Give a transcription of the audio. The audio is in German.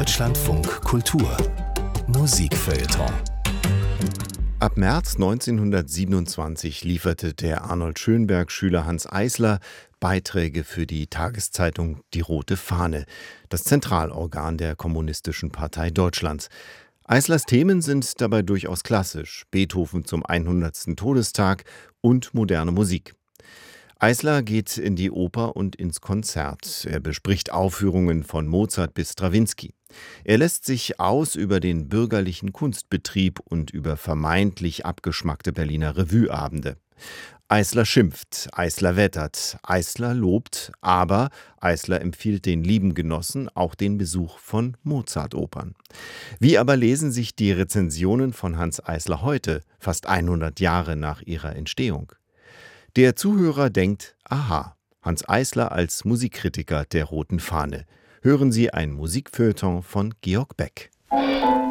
Deutschlandfunk Kultur Musikfeuilleton. Ab März 1927 lieferte der Arnold-Schönberg-Schüler Hanns Eisler Beiträge für die Tageszeitung Die Rote Fahne, das Zentralorgan der Kommunistischen Partei Deutschlands. Eislers Themen sind dabei durchaus klassisch: Beethoven zum 100. Todestag und moderne Musik. Eisler geht in die Oper und ins Konzert. Er bespricht Aufführungen von Mozart bis Strawinsky. Er lässt sich aus über den bürgerlichen Kunstbetrieb und über vermeintlich abgeschmackte Berliner Revueabende. Eisler schimpft, Eisler wettert, Eisler lobt, aber Eisler empfiehlt den lieben Genossen auch den Besuch von Mozart-Opern. Wie aber lesen sich die Rezensionen von Hanns Eisler heute, fast 100 Jahre nach ihrer Entstehung? Der Zuhörer denkt, aha, Hanns Eisler als Musikkritiker der Roten Fahne. Hören Sie ein Musikfeuilleton von Georg Beck.